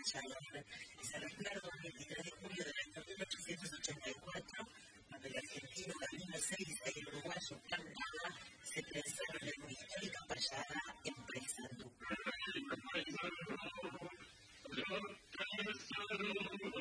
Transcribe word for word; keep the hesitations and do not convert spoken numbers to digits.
Payador. Se recuerda el veintitrés de julio del año mil ochocientos ochenta y cuatro, cuando el argentino Danilo Seiza y el uruguayo Plantaba se pensaron en una histórica payada en Paysandú.